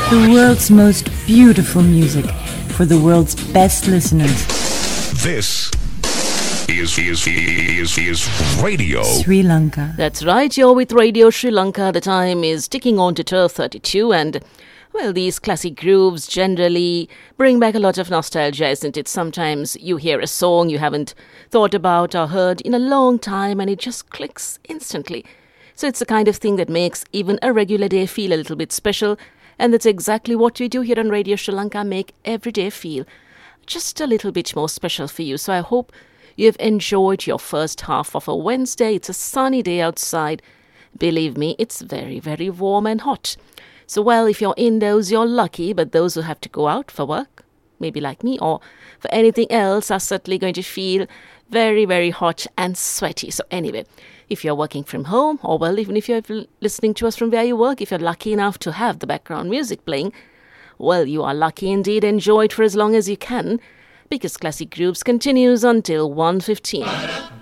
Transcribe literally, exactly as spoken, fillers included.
The world's most beautiful music for the world's best listeners. This is, is, is, is Radio Sri Lanka. That's right, you're with Radio Sri Lanka. The time is ticking on to twelve thirty-two and, well, these classic grooves generally bring back a lot of nostalgia, isn't it? Sometimes you hear a song you haven't thought about or heard in a long time and it just clicks instantly. So it's the kind of thing that makes even a regular day feel a little bit special, and that's exactly what we do here on Radio Sri Lanka, make every day feel just a little bit more special for you. So I hope you have enjoyed your first half of a Wednesday. It's a sunny day outside. Believe me, it's very, very warm and hot. So, well, if you're indoors, you're lucky, but those who have to go out for work, maybe like me, or for anything else, are certainly going to feel very, very hot and sweaty. So anyway, if you're working from home, or well, even if you're listening to us from where you work, if you're lucky enough to have the background music playing, well, you are lucky indeed. Enjoy it for as long as you can, because Classic Grooves continues until one fifteen.